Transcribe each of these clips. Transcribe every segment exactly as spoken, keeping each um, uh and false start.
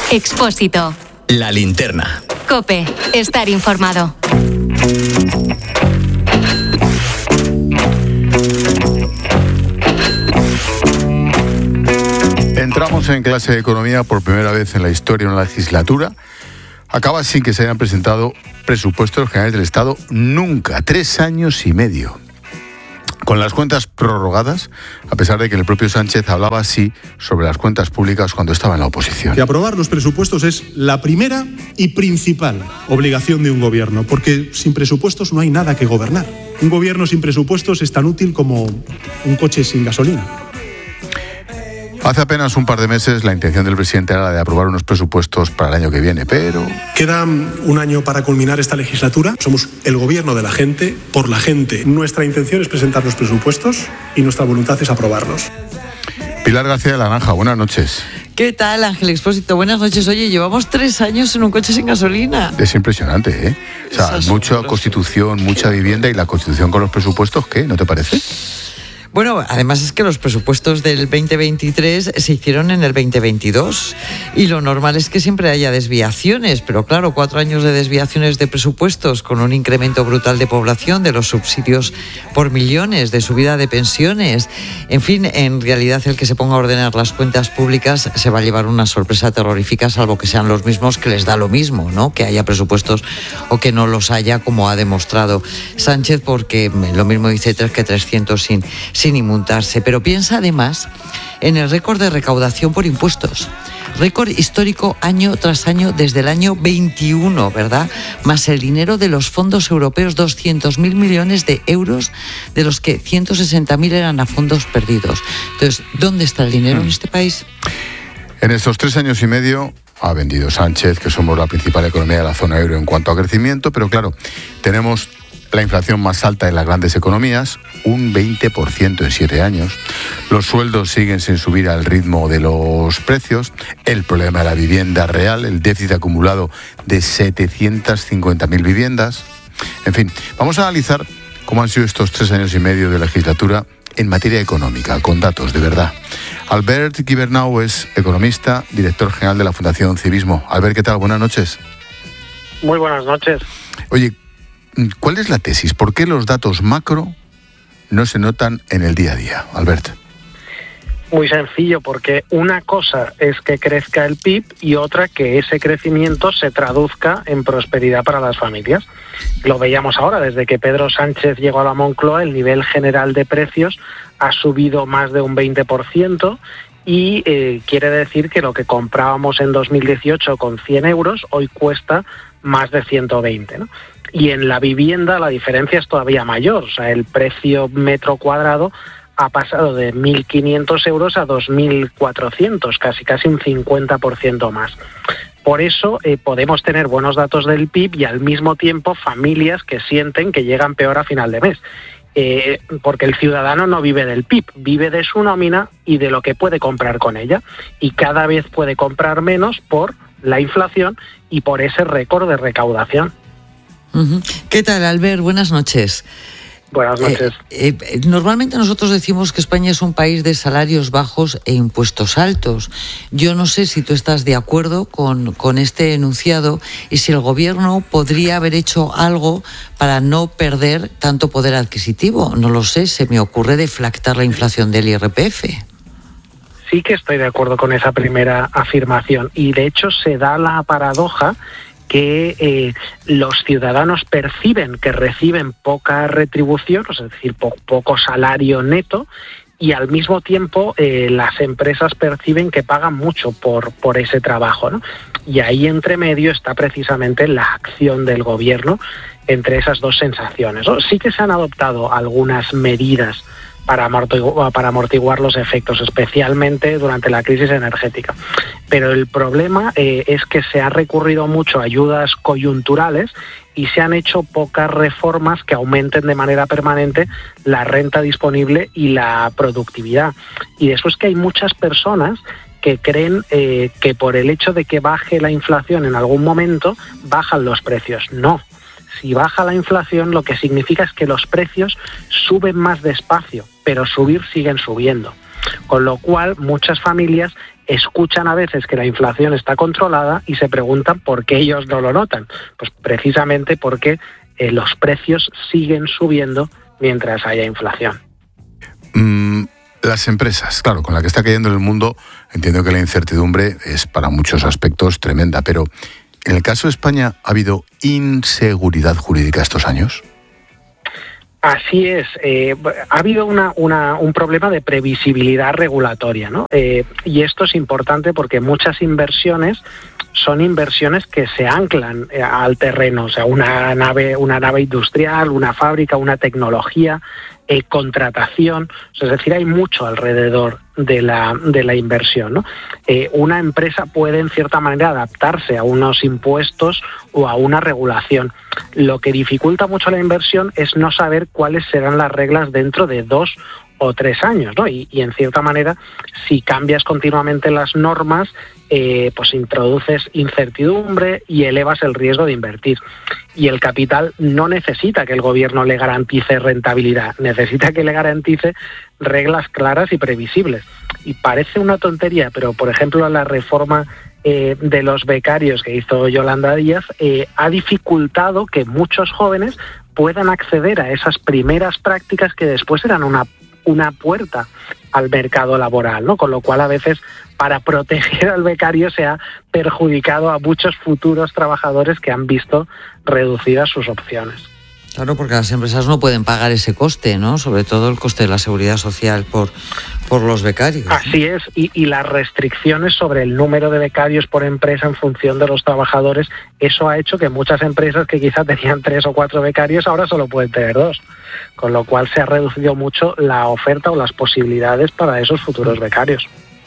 Expósito. La linterna. COPE. Estar informado. Entramos en clase de economía por primera vez en la historia de una legislatura. Acaba sin que se hayan presentado presupuestos generales del Estado nunca, tres años y medio. Con las cuentas prorrogadas, a pesar de que el propio Sánchez hablaba así sobre las cuentas públicas cuando estaba en la oposición. Que aprobar los presupuestos es la primera y principal obligación de un gobierno, porque sin presupuestos no hay nada que gobernar. Un gobierno sin presupuestos es tan útil como un coche sin gasolina. Hace apenas un par de meses la intención del presidente era la de aprobar unos presupuestos para el año que viene, pero... Queda un año para culminar esta legislatura. Somos el gobierno de la gente, por la gente. Nuestra intención es presentar los presupuestos y nuestra voluntad es aprobarlos. Pilar García de la Granja, buenas noches. ¿Qué tal, Ángel Expósito? Buenas noches. Oye, llevamos tres años en un coche sin gasolina. Es impresionante, ¿eh? O sea, Es mucha constitución, mucha vivienda y la constitución con los presupuestos, ¿qué? ¿No te parece? Bueno, además es que los presupuestos del veinte veintitrés se hicieron en el veinte veintidós y lo normal es que siempre haya desviaciones, pero claro, cuatro años de desviaciones de presupuestos con un incremento brutal de población, de los subsidios por millones, de subida de pensiones, en fin, en realidad el que se ponga a ordenar las cuentas públicas se va a llevar una sorpresa terrorífica, salvo que sean los mismos que les da lo mismo, ¿no? Que haya presupuestos o que no los haya, como ha demostrado Sánchez, porque lo mismo dice tres que trescientos sin... sin inmutarse, pero piensa además en el récord de recaudación por impuestos. Récord histórico año tras año desde el año veintiuno, ¿verdad? Más el dinero de los fondos europeos, doscientos mil millones de euros, de los que ciento sesenta mil eran a fondos perdidos. Entonces, ¿dónde está el dinero en este país? En estos tres años y medio ha vendido Sánchez que somos la principal economía de la zona euro en cuanto a crecimiento, pero claro, tenemos la inflación más alta de las grandes economías, un veinte por ciento en siete años. Los sueldos siguen sin subir al ritmo de los precios. El problema de la vivienda real, el déficit acumulado de setecientas cincuenta mil viviendas. En fin, vamos a analizar cómo han sido estos tres años y medio de legislatura en materia económica, con datos de verdad. Albert Gibernau es economista, director general de la Fundación Civismo. Albert, ¿qué tal? Buenas noches. Muy buenas noches. Oye, ¿cuál es la tesis? ¿Por qué los datos macro no se notan en el día a día, Albert? Muy sencillo, porque una cosa es que crezca el P I B y otra que ese crecimiento se traduzca en prosperidad para las familias. Lo veíamos ahora, desde que Pedro Sánchez llegó a la Moncloa, el nivel general de precios ha subido más de un veinte por ciento y eh, quiere decir que lo que comprábamos en dos mil dieciocho con cien euros, hoy cuesta más de ciento veinte, ¿no? Y en la vivienda la diferencia es todavía mayor, o sea, el precio metro cuadrado ha pasado de mil quinientos euros a dos mil cuatrocientos, casi casi un cincuenta por ciento más. Por eso eh, podemos tener buenos datos del P I B y al mismo tiempo familias que sienten que llegan peor a final de mes. Eh, porque el ciudadano no vive del P I B, vive de su nómina y de lo que puede comprar con ella. Y cada vez puede comprar menos por la inflación y por ese récord de recaudación. Uh-huh. ¿Qué tal, Albert? Buenas noches. Buenas noches. Eh, eh, normalmente nosotros decimos que España es un país de salarios bajos e impuestos altos. Yo no sé si tú estás de acuerdo con, con este enunciado y si el gobierno podría haber hecho algo para no perder tanto poder adquisitivo. No lo sé, se me ocurre deflactar la inflación del I R P F. Sí que estoy de acuerdo con esa primera afirmación y de hecho se da la paradoja que eh, los ciudadanos perciben que reciben poca retribución, es decir, po- poco salario neto, y al mismo tiempo eh, las empresas perciben que pagan mucho por, por ese trabajo, ¿no? Y ahí entre medio está precisamente la acción del gobierno entre esas dos sensaciones, ¿no? Sí que se han adoptado algunas medidas para amortiguar, para amortiguar los efectos, especialmente durante la crisis energética. Pero el problema eh, es que se ha recurrido mucho a ayudas coyunturales y se han hecho pocas reformas que aumenten de manera permanente la renta disponible y la productividad. Y después que hay muchas personas que creen eh, que por el hecho de que baje la inflación en algún momento, bajan los precios. No. Si baja la inflación, lo que significa es que los precios suben más despacio, pero subir siguen subiendo. Con lo cual, muchas familias escuchan a veces que la inflación está controlada y se preguntan por qué ellos no lo notan. Pues precisamente porque eh, los precios siguen subiendo mientras haya inflación. Mm, las empresas, claro, con la que está cayendo el mundo, entiendo que la incertidumbre es para muchos aspectos tremenda, pero en el caso de España, ¿ha habido inseguridad jurídica estos años? Así es, eh, ha habido una, una, un problema de previsibilidad regulatoria, ¿no? Eh, y esto es importante porque muchas inversiones son inversiones que se anclan eh, al terreno, o sea, una nave, una nave industrial, una fábrica, una tecnología, eh, contratación, o sea, es decir, hay mucho alrededor de la, de la inversión, ¿no? Eh, una empresa puede, en cierta manera, adaptarse a unos impuestos o a una regulación. Lo que dificulta mucho la inversión es no saber cuáles serán las reglas dentro de dos o tres años, ¿no? Y, y en cierta manera, si cambias continuamente las normas, eh, pues introduces incertidumbre y elevas el riesgo de invertir. Y el capital no necesita que el gobierno le garantice rentabilidad, necesita que le garantice reglas claras y previsibles. Y parece una tontería, pero por ejemplo la reforma eh, de los becarios que hizo Yolanda Díaz eh, ha dificultado que muchos jóvenes puedan acceder a esas primeras prácticas que después eran una una puerta al mercado laboral, ¿no? Con lo cual a veces para proteger al becario se ha perjudicado a muchos futuros trabajadores que han visto reducidas sus opciones. Claro, porque las empresas no pueden pagar ese coste, ¿no? Sobre todo el coste de la seguridad social por, por los becarios, ¿no? Así es, y, y las restricciones sobre el número de becarios por empresa en función de los trabajadores, eso ha hecho que muchas empresas que quizá tenían tres o cuatro becarios ahora solo pueden tener dos, con lo cual se ha reducido mucho la oferta o las posibilidades para esos futuros becarios.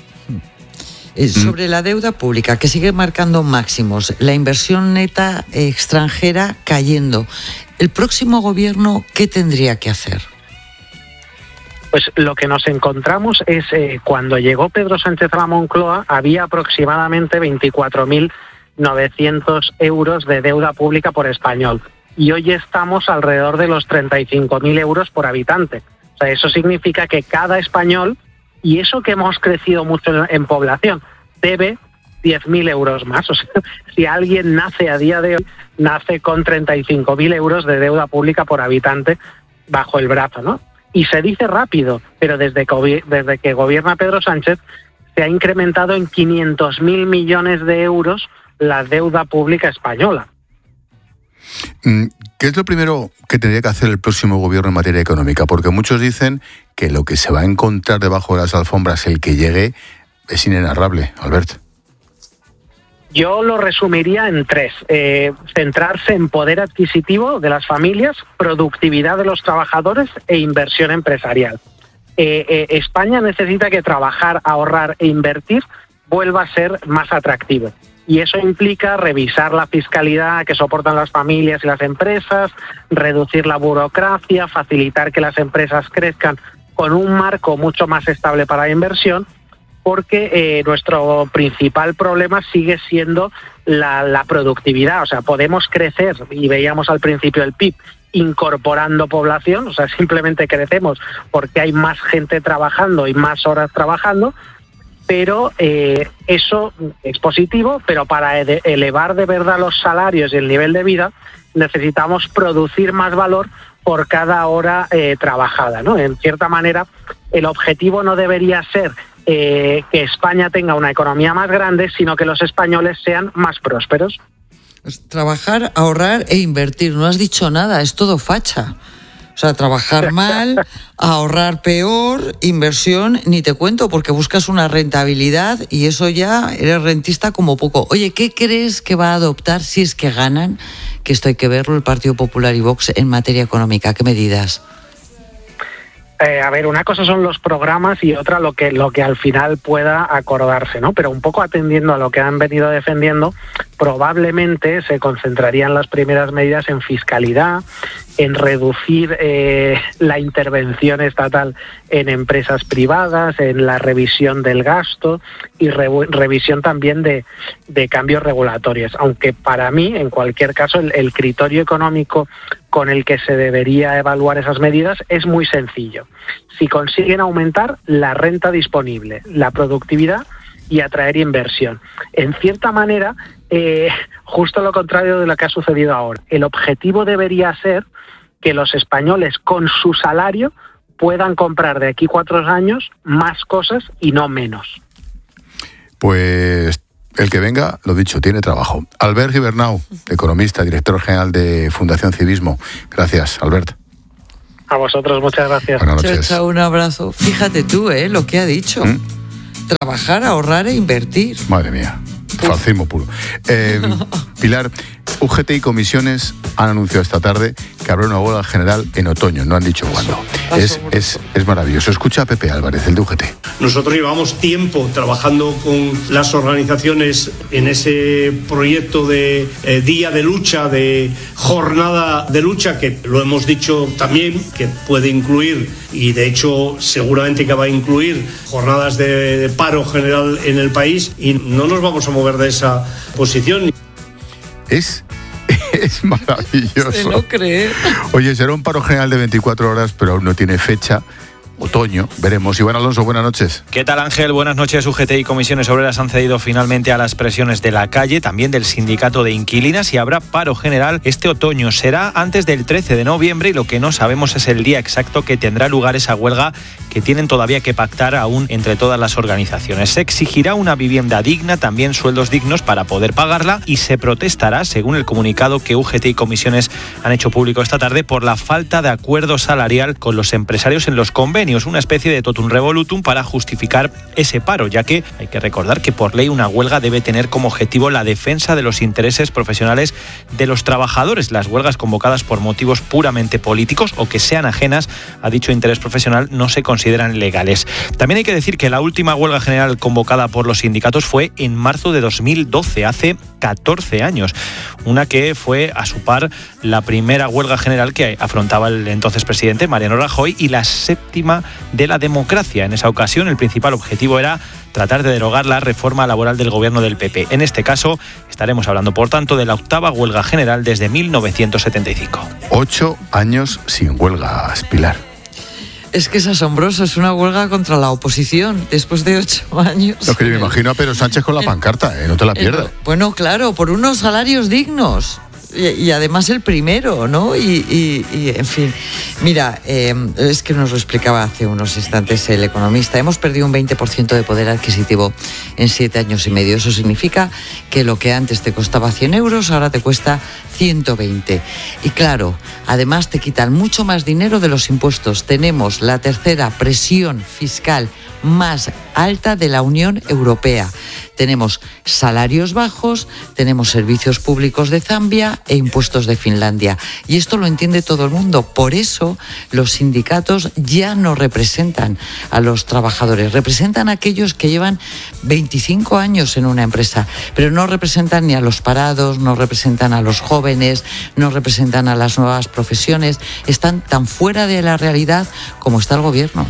Sobre la deuda pública, que sigue marcando máximos, la inversión neta extranjera cayendo. ¿El próximo gobierno qué tendría que hacer? Pues lo que nos encontramos es, eh, cuando llegó Pedro Sánchez a la Moncloa, había aproximadamente veinticuatro mil novecientos euros de deuda pública por español. Y hoy estamos alrededor de los treinta y cinco mil euros por habitante. O sea, eso significa que cada español, y eso que hemos crecido mucho en población, debe diez mil euros más. O sea, si alguien nace a día de hoy, nace con treinta y cinco mil euros de deuda pública por habitante bajo el brazo, ¿no? Y se dice rápido, pero desde que, desde que gobierna Pedro Sánchez se ha incrementado en quinientos mil millones de euros la deuda pública española. ¿Qué es lo primero que tendría que hacer el próximo gobierno en materia económica? Porque muchos dicen que lo que se va a encontrar debajo de las alfombras, el que llegue, es inenarrable. Albert. Yo lo resumiría en tres. Eh, centrarse en poder adquisitivo de las familias, productividad de los trabajadores e inversión empresarial. Eh, eh, España necesita que trabajar, ahorrar e invertir vuelva a ser más atractivo. Y eso implica revisar la fiscalidad que soportan las familias y las empresas, reducir la burocracia, facilitar que las empresas crezcan con un marco mucho más estable para la inversión, porque eh, nuestro principal problema sigue siendo la, la productividad. O sea, podemos crecer, y veíamos al principio el P I B, incorporando población, o sea, simplemente crecemos porque hay más gente trabajando y más horas trabajando, pero eh, eso es positivo, pero para elevar de verdad los salarios y el nivel de vida necesitamos producir más valor por cada hora eh, trabajada, ¿no? En cierta manera, el objetivo no debería ser eh, que España tenga una economía más grande, sino que los españoles sean más prósperos. Pues trabajar, ahorrar e invertir. No has dicho nada, es todo facha. O sea, trabajar mal, ahorrar peor, inversión, ni te cuento, porque buscas una rentabilidad y eso ya eres rentista como poco. Oye, ¿qué crees que va a adoptar si es que ganan? Que esto hay que verlo, el Partido Popular y Vox en materia económica. ¿Qué medidas? Eh, a ver, una cosa son los programas y otra lo que lo que al final pueda acordarse, ¿no? Pero un poco atendiendo a lo que han venido defendiendo, probablemente se concentrarían las primeras medidas en fiscalidad, en reducir eh, la intervención estatal en empresas privadas, en la revisión del gasto y re, revisión también de, de cambios regulatorios. Aunque para mí, en cualquier caso, el, el criterio económico con el que se debería evaluar esas medidas es muy sencillo. Si consiguen aumentar la renta disponible, la productividad y atraer inversión. En cierta manera, eh, justo lo contrario de lo que ha sucedido ahora. El objetivo debería ser que los españoles con su salario puedan comprar de aquí cuatro años más cosas y no menos. Pues el que venga, lo dicho, tiene trabajo. Albert Gibernau, economista, director general de Fundación Civismo. Gracias, Albert. A vosotros, muchas gracias. Buenas noches. Chao, chao, un abrazo. Fíjate tú, ¿eh? Lo que ha dicho. ¿Mm? Trabajar, ahorrar e invertir. Madre mía. Fascismo puro. Eh, Pilar, U G T y comisiones han anunciado esta tarde que habrá una huelga general en otoño. No han dicho cuándo. Es, es, es maravilloso. Escucha a Pepe Álvarez, el de U G T. Nosotros llevamos tiempo trabajando con las organizaciones en ese proyecto de eh, día de lucha, de jornada de lucha, que lo hemos dicho también, que puede incluir, y de hecho seguramente que va a incluir, jornadas de, de paro general en el país, y no nos vamos a mover de esa posición. Es, es maravilloso. Se lo cree. Oye, será un paro general de veinticuatro horas, pero aún no tiene fecha. Otoño, veremos. Iván Alonso, buenas noches. ¿Qué tal, Ángel? Buenas noches. U G T y comisiones obreras han cedido finalmente a las presiones de la calle, también del sindicato de inquilinas, y habrá paro general este otoño. Será antes del trece de noviembre y lo que no sabemos es el día exacto que tendrá lugar esa huelga, que tienen todavía que pactar aún entre todas las organizaciones. Se exigirá una vivienda digna, también sueldos dignos para poder pagarla, y se protestará, según el comunicado que U G T y comisiones han hecho público esta tarde, por la falta de acuerdo salarial con los empresarios en los convenios. Una especie de totum revolutum para justificar ese paro, ya que hay que recordar que por ley una huelga debe tener como objetivo la defensa de los intereses profesionales de los trabajadores. Las huelgas convocadas por motivos puramente políticos o que sean ajenas a dicho interés profesional no se consideran legales. También hay que decir que la última huelga general convocada por los sindicatos fue en marzo de dos mil doce, hace catorce años. Una que fue a su par la primera huelga general que afrontaba el entonces presidente Mariano Rajoy y la séptima de la democracia. En esa ocasión el principal objetivo era tratar de derogar la reforma laboral del gobierno del P P. En este caso estaremos hablando, por tanto, de la octava huelga general desde mil novecientos setenta y cinco. Ocho años sin huelgas, Pilar. Es que es asombroso, es una huelga contra la oposición después de ocho años. Lo que yo me imagino a Pedro Sánchez con la pancarta, ¿eh? No te la pierdas. Bueno, claro, por unos salarios dignos. Y, y además el primero, ¿no? Y, y, y en fin, mira, eh, es que nos lo explicaba hace unos instantes el economista. Hemos perdido un veinte por ciento de poder adquisitivo en siete años y medio. Eso significa que lo que antes te costaba cien euros, ahora te cuesta ciento veinte. Y claro, además te quitan mucho más dinero de los impuestos. Tenemos la tercera presión fiscal más alta de la Unión Europea. Tenemos salarios bajos, tenemos servicios públicos de Zambia e impuestos de Finlandia. Y esto lo entiende todo el mundo. Por eso los sindicatos ya no representan a los trabajadores. Representan a aquellos que llevan veinticinco años en una empresa, pero no representan ni a los parados, no representan a los jóvenes, no representan a las nuevas profesiones. Están tan fuera de la realidad como está el gobierno.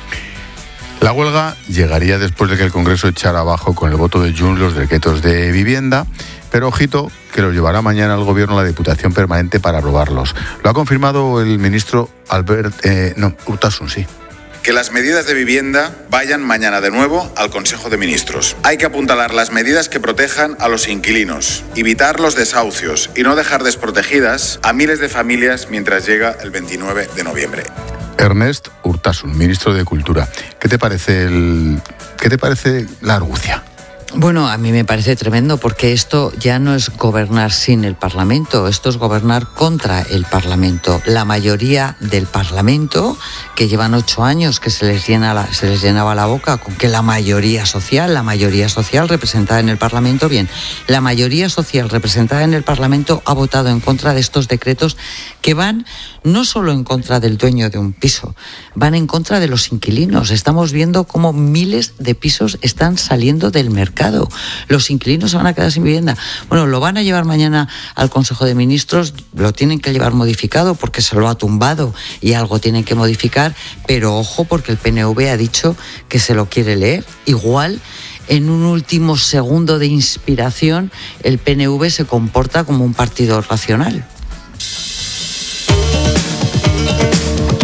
La huelga llegaría después de que el Congreso echara abajo con el voto de Junts los decretos de vivienda, pero ojito que lo llevará mañana al Gobierno la Diputación Permanente para aprobarlos. Lo ha confirmado el ministro Albert eh, no, Urtasun, sí. Que las medidas de vivienda vayan mañana de nuevo al Consejo de Ministros. Hay que apuntalar las medidas que protejan a los inquilinos, evitar los desahucios y no dejar desprotegidas a miles de familias mientras llega el veintinueve de noviembre. Ernest Urtasun, ministro de Cultura. ¿Qué te parece el, qué te parece la argucia? Bueno, a mí me parece tremendo porque esto ya no es gobernar sin el Parlamento, esto es gobernar contra el Parlamento. La mayoría del Parlamento, que llevan ocho años que se les, llena la, se les llenaba la boca con que la mayoría social, la mayoría social representada en el Parlamento, bien, la mayoría social representada en el Parlamento ha votado en contra de estos decretos que van no solo en contra del dueño de un piso, van en contra de los inquilinos. Estamos viendo cómo miles de pisos están saliendo del mercado. Los inquilinos se van a quedar sin vivienda. Bueno, lo van a llevar mañana al Consejo de Ministros, lo tienen que llevar modificado porque se lo ha tumbado y algo tienen que modificar, pero ojo porque el P N V ha dicho que se lo quiere leer. Igual, en un último segundo de inspiración, el P N V se comporta como un partido racional.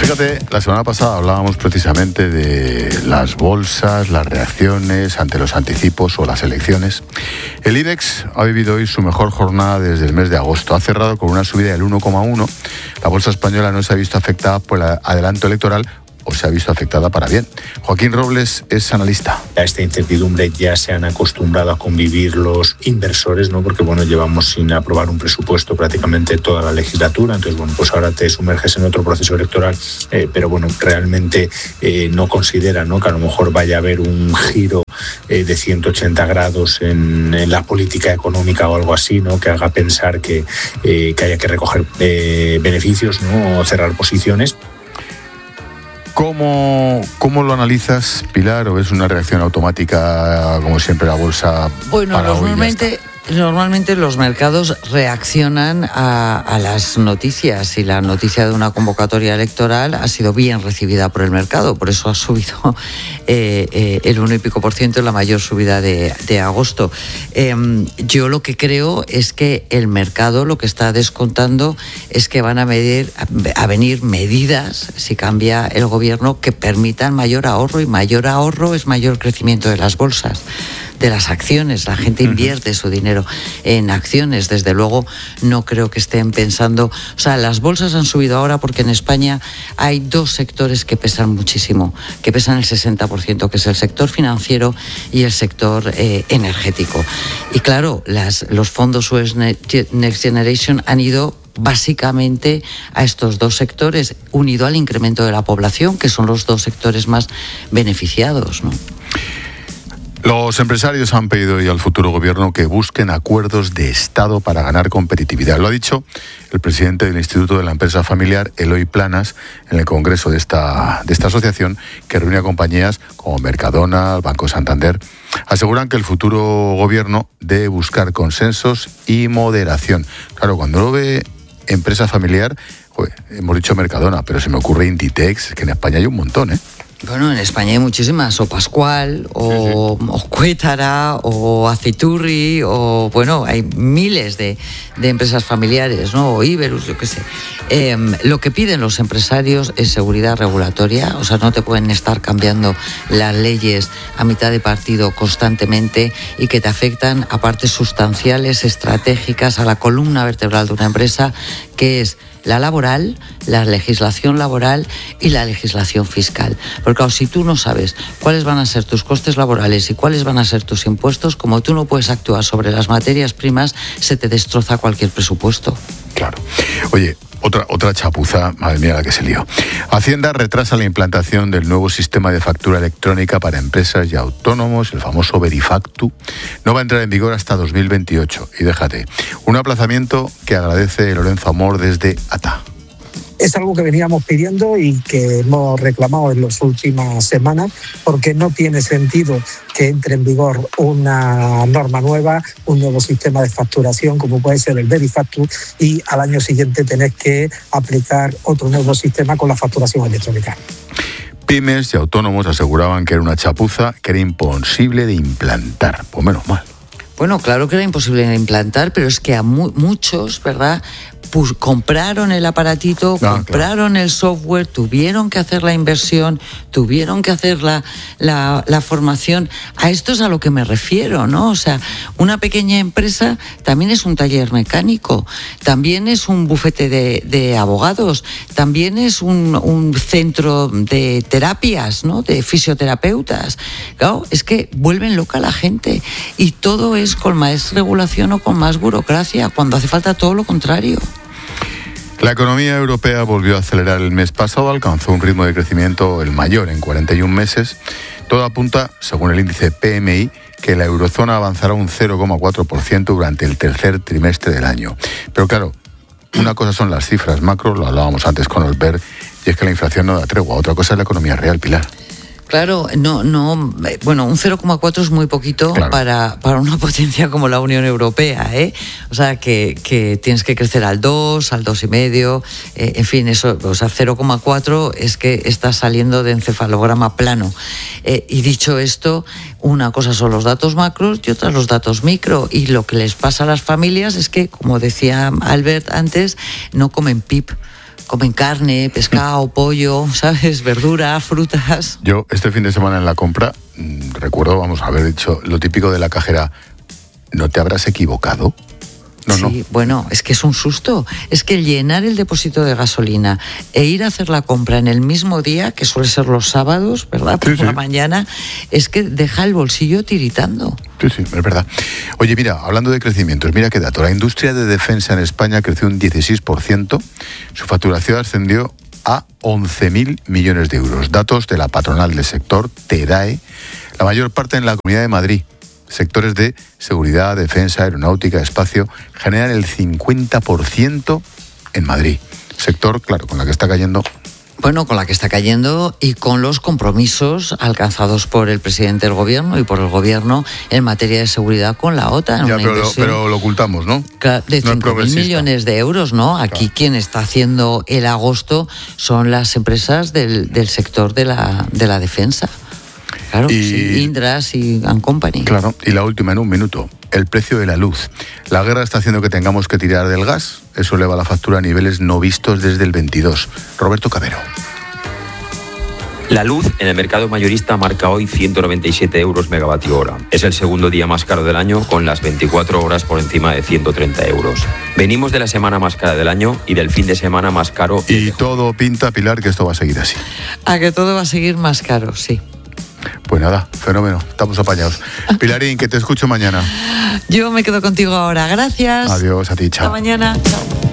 Fíjate, la semana pasada hablábamos precisamente de las bolsas, las reacciones ante los anticipos o las elecciones. El IBEX ha vivido hoy su mejor jornada desde el mes de agosto. Ha cerrado con una subida del uno coma uno. La bolsa española no se ha visto afectada por el adelanto electoral o se ha visto afectada para bien. Joaquín Robles es analista. A esta incertidumbre ya se han acostumbrado a convivir los inversores, ¿no? Porque bueno, llevamos sin aprobar un presupuesto prácticamente toda la legislatura, entonces bueno, pues ahora te sumerges en otro proceso electoral, eh, pero bueno, realmente eh, no consideran, ¿no?, que a lo mejor vaya a haber un giro eh, de ciento ochenta grados en, en la política económica o algo así, ¿no?, que haga pensar que, eh, que haya que recoger eh, beneficios, ¿no?, o cerrar posiciones. ¿Cómo, ¿Cómo lo analizas, Pilar? ¿O es una reacción automática, como siempre, la bolsa? Bueno, normalmente, normalmente los mercados reaccionan a, a las noticias, y la noticia de una convocatoria electoral ha sido bien recibida por el mercado, por eso ha subido eh, eh, el uno y pico por ciento, la mayor subida de, de agosto. Eh, yo lo que creo es que el mercado lo que está descontando es que van a, medir, a venir medidas, si cambia el gobierno, que permitan mayor ahorro, y mayor ahorro es mayor crecimiento de las bolsas, de las acciones. La gente invierte su dinero en acciones. Desde luego no creo que estén pensando, o sea, las bolsas han subido ahora porque en España hay dos sectores que pesan muchísimo, que pesan el sesenta por ciento, que es el sector financiero y el sector eh, energético. Y claro, las, los fondos U S Next Generation han ido básicamente a estos dos sectores, unido al incremento de la población, que son los dos sectores más beneficiados, ¿no? Los empresarios han pedido hoy al futuro gobierno que busquen acuerdos de Estado para ganar competitividad. Lo ha dicho el presidente del Instituto de la Empresa Familiar, Eloy Planas, en el congreso de esta, de esta asociación, que reúne a compañías como Mercadona, el Banco Santander. Aseguran que el futuro gobierno debe buscar consensos y moderación. Claro, cuando uno ve empresa familiar, joder, hemos dicho Mercadona, pero se me ocurre Inditex, que en España hay un montón, ¿eh? Bueno, en España hay muchísimas, o Pascual, o, sí, sí. o Cuétara, o Aciturri, o bueno, hay miles de, de empresas familiares, ¿no? O Iberus, yo qué sé. Eh, lo que piden los empresarios es seguridad regulatoria, o sea, no te pueden estar cambiando las leyes a mitad de partido constantemente y que te afectan a partes sustanciales, estratégicas, a la columna vertebral de una empresa, que es la laboral, la legislación laboral y la legislación fiscal. Porque claro, si tú no sabes cuáles van a ser tus costes laborales y cuáles van a ser tus impuestos, como tú no puedes actuar sobre las materias primas, se te destroza cualquier presupuesto. Claro. Oye, otra, otra chapuza, madre mía la que se lió. Hacienda retrasa la implantación del nuevo sistema de factura electrónica para empresas y autónomos, el famoso Verifactu. No va a entrar en vigor hasta dos mil veintiocho. Y déjate, un aplazamiento que agradece Lorenzo Amor desde A T A. Es algo que veníamos pidiendo y que hemos reclamado en las últimas semanas, porque no tiene sentido que entre en vigor una norma nueva, un nuevo sistema de facturación como puede ser el Verifactu, y al año siguiente tenés que aplicar otro nuevo sistema con la facturación electrónica. Pymes y autónomos aseguraban que era una chapuza que era imposible de implantar. Pues menos mal. Bueno, claro que era imposible de implantar, pero es que a mu- muchos, ¿verdad?, Pues compraron el aparatito, ah, compraron claro. el software, tuvieron que hacer la inversión, tuvieron que hacer la, la, la formación. A esto es a lo que me refiero, ¿no? O sea, una pequeña empresa también es un taller mecánico, también es un bufete de, de abogados, también es un, un centro de terapias, ¿no?, de fisioterapeutas. Claro, es que vuelven loca a la gente, y todo es con más regulación o con más burocracia, cuando hace falta todo lo contrario. La economía europea volvió a acelerar el mes pasado, alcanzó un ritmo de crecimiento el mayor en cuarenta y un meses. Todo apunta, según el índice P M I, que la eurozona avanzará un cero coma cuatro por ciento durante el tercer trimestre del año. Pero claro, una cosa son las cifras macro, lo hablábamos antes con Albert, y es que la inflación no da tregua. Otra cosa es la economía real, Pilar. Claro, no, no, bueno, un cero coma cuatro es muy poquito claro. para, para una potencia como la Unión Europea, ¿eh? O sea, que, que tienes que crecer al dos, al dos y medio, eh, en fin, eso, o sea, cero coma cuatro es que está saliendo de encefalograma plano. Eh, y dicho esto, una cosa son los datos macros y otra los datos micro, y lo que les pasa a las familias es que, como decía Albert antes, no comen P I B. comen carne, pescado, pollo, ¿sabes? Verdura, frutas. Yo este fin de semana en la compra, mmm, recuerdo, vamos a haber dicho lo típico de la cajera, ¿no te habrás equivocado? No, sí, no. Bueno, es que es un susto. Es que llenar el depósito de gasolina e ir a hacer la compra en el mismo día, que suele ser los sábados, ¿verdad? Por Sí, la sí. mañana, es que deja el bolsillo tiritando. Sí, sí, es verdad. Oye, mira, hablando de crecimientos, mira qué dato. La industria de defensa en España creció un dieciséis por ciento. Su facturación ascendió a once mil millones de euros. Datos de la patronal del sector, TEDAE, la mayor parte en la Comunidad de Madrid. Sectores de seguridad, defensa, aeronáutica, espacio, generan el cincuenta por ciento en Madrid. Sector, claro, con la que está cayendo. Bueno, con la que está cayendo y con los compromisos alcanzados por el presidente del gobierno y por el gobierno en materia de seguridad con la OTAN. Ya, una pero, lo, inversión pero lo ocultamos, ¿no? de No es cinco mil progresista. millones de euros, ¿no? Aquí Claro. quien está haciendo el agosto son las empresas del, del sector de la, de la defensa. Claro, Y- sí, Indras y and Company. Claro, y la última en un minuto, el precio de la luz. La guerra está haciendo que tengamos que tirar del gas, eso eleva la factura a niveles no vistos desde el veintidós. Roberto Cabero. La luz en el mercado mayorista marca hoy ciento noventa y siete euros megavatio hora. Es el segundo día más caro del año, con las veinticuatro horas por encima de ciento treinta euros. Venimos de la semana más cara del año y del fin de semana más caro. Y todo pinta, Pilar, que esto va a seguir así. A que todo va a seguir más caro, sí. Pues nada, fenómeno, estamos apañados. Pilarín, que te escucho mañana. Yo me quedo contigo ahora. Gracias. Adiós, a ti, chao. Hasta mañana. Chao.